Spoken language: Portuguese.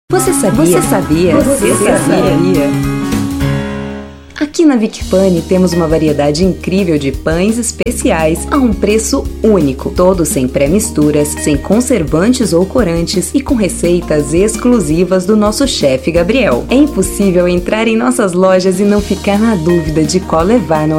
Você sabia? Aqui na Vicpani temos uma variedade incrível de pães especiais a um preço único, todos sem pré-misturas, sem conservantes ou corantes e com receitas exclusivas do nosso chefe Gabriel. É impossível entrar em nossas lojas e não ficar na dúvida de qual levar no